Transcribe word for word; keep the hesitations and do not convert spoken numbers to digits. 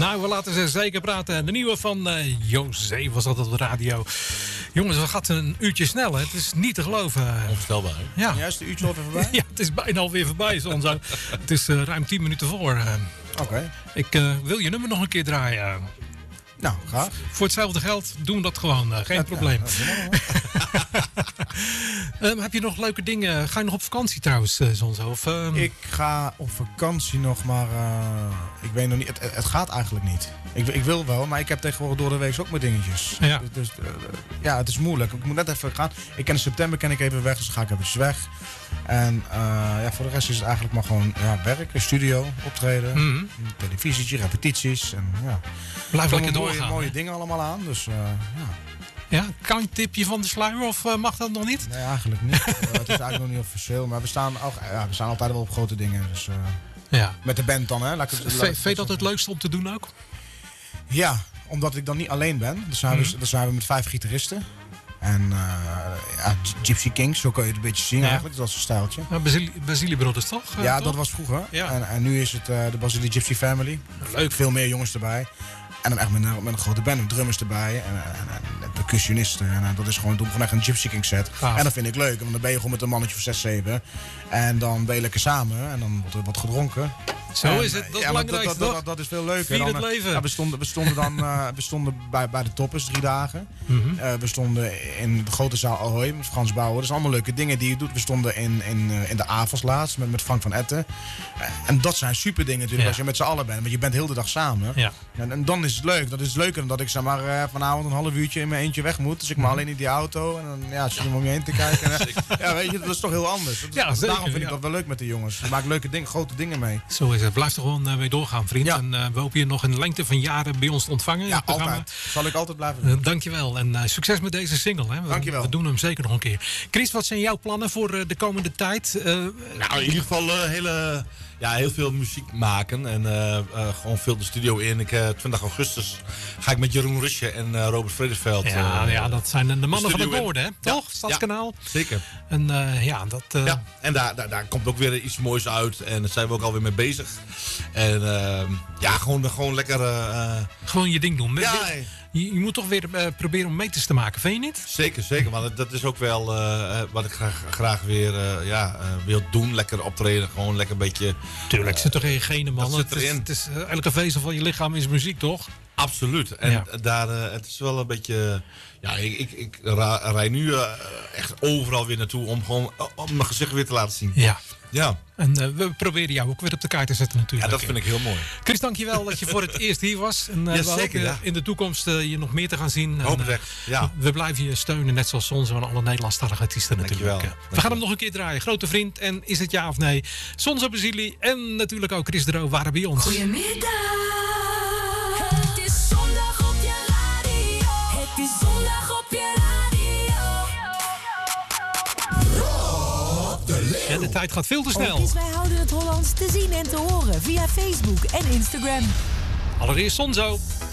Nou, we laten ze zeker praten. De nieuwe van uh, José was altijd op de radio. Jongens, we gaat een uurtje snel. Hè? Het is niet te geloven. Onvoorstelbaar. Hè? Ja. Juist een uurtje alweer voorbij? Ja, het is bijna alweer voorbij. Zo. Het is uh, ruim tien minuten voor. Uh, Oké. Okay. Ik uh, wil je nummer nog een keer draaien. Nou, graag. Voor hetzelfde geld doen we dat gewoon. Uh, geen ja, probleem. Ja, um, heb je nog leuke dingen? Ga je nog op vakantie trouwens, uh, Zonzo? Of, um... Ik ga op vakantie nog, maar uh, ik weet nog niet. Het, het gaat eigenlijk niet. Ik, ik wil wel, maar ik heb tegenwoordig door de week ook mijn dingetjes. Ja. Dus, dus uh, ja, het is moeilijk. Ik moet net even gaan. Ik ken in september ken ik even weg, dus dan ga ik eventjes weg. En uh, ja, voor de rest is het eigenlijk maar gewoon ja, werken, studio, optreden, mm-hmm. televisietje, repetities. En, ja. Blijf lekker mooie, doorgaan. Mooie dingen allemaal aan, dus uh, ja. Ja, kan je een tipje van de sluier of uh, mag dat nog niet? Nee, eigenlijk niet. uh, het is eigenlijk nog niet officieel, maar we staan, ook, ja, we staan altijd wel op grote dingen. Dus, uh, ja. Met de band dan, hè. Laat ik het, v- Vind je dat het leukste om te doen ook? Ja, omdat ik dan niet alleen ben. Dan zijn, mm-hmm. we, dan zijn we met vijf gitaristen. En uh, ja, Gypsy Kings, zo kan je het een beetje zien ja. eigenlijk. Dat is een stijltje. Ja, Basili, Basili Brothers toch? Uh, ja, toch? dat was vroeger. Ja. En, en nu is het uh, de Basili Gypsy Family. Leuk. Veel meer jongens erbij. En dan echt met een, met een grote band, met drummers erbij. En, en, en percussionisten. En, en dat is gewoon, doen gewoon echt een Gypsy King set. Gaaf. En dat vind ik leuk. Want dan ben je gewoon met een mannetje van zes, zeven. En dan ben je lekker samen. En dan wordt er wat gedronken. Zo en, is het. Dat is ja, dat, dat, dat, dat, dat is veel leuker. Vier dan, het leven. Ja, we, stonden, we stonden dan uh, we stonden bij, bij de Toppers drie dagen. Mm-hmm. Uh, we stonden in de grote zaal Ahoy met Frans Bauer. Dat zijn allemaal leuke dingen die je doet. We stonden in, in, uh, in de Avals laatst met, met Frank van Etten. Uh, en dat zijn super dingen natuurlijk ja. als je met z'n allen bent. Want je bent heel de dag samen. Ja. En, en dan is het leuk. Dat is leuker dan dat ik zeg maar uh, vanavond een half uurtje in mijn eentje weg moet. Dus ik maar alleen in die auto. En dan ja, zit je om je heen te kijken. En, uh, ja, weet je, dat is toch heel anders. Dat is, ja, zeker, daarom vind ik ja. dat wel leuk met de jongens. Je maakt leuke dingen, grote dingen mee. Zo is het. Blijf er gewoon uh, mee doorgaan, vriend. Ja. En uh, we hopen je nog een lengte van jaren bij ons te ontvangen. Ja, in het altijd. Zal ik altijd blijven doen. Uh, dankjewel. En uh, succes met deze single. Hè. We, dankjewel. We doen hem zeker nog een keer. Chris, wat zijn jouw plannen voor uh, de komende tijd? Uh, nou, in ieder geval uh, hele... Ja, heel veel muziek maken en uh, uh, gewoon veel de studio in. Ik, uh, twintig augustus ga ik met Jeroen Rusje en uh, Robert Vredesveld. Ja, uh, ja, dat zijn de mannen de van het noorden, hè? Ja, toch? Stadskanaal. Ja, zeker. En uh, ja, dat... Uh... Ja, en daar, daar, daar komt ook weer iets moois uit. En daar zijn we ook alweer mee bezig. En uh, ja, gewoon, gewoon lekker... Uh, gewoon je ding doen. Ja, je, je moet toch weer uh, proberen om meters te maken, vind je niet? Zeker, zeker. Maar dat is ook wel uh, wat ik graag, graag weer uh, ja, uh, wil doen. Lekker optreden, gewoon lekker een beetje... Tuurlijk, uh, zit er in je genen, man. Dat zit het is, erin. Het is, uh, elke vezel van je lichaam is muziek, toch? Absoluut. En ja. daar, uh, het is wel een beetje... Ja, ik, ik, ik rij nu uh, echt overal weer naartoe om gewoon om mijn gezicht weer te laten zien. Ja. Ja. En uh, we proberen jou ook weer op de kaart te zetten natuurlijk. Ja, dat vind ik heel mooi. Chris, dankjewel dat je voor het eerst hier was. En uh, ja, we zeker, hopen ja. in de toekomst uh, je nog meer te gaan zien. Hoop en, uh, echt, ja. We blijven je steunen, net zoals Sonzo en alle Nederlandstalige artiesten natuurlijk. Dankjewel. We gaan hem nog een keer draaien. Grote vriend en Is het ja of nee? Sonzo Basili en natuurlijk ook Chris Dro waren bij ons. Goedemiddag. Het is zondag op je radio. Het is zondag op je radio. Ja, de tijd gaat veel te snel. Dus wij houden het Hollands te zien en te horen via Facebook en Instagram. Allereerst Sonzo.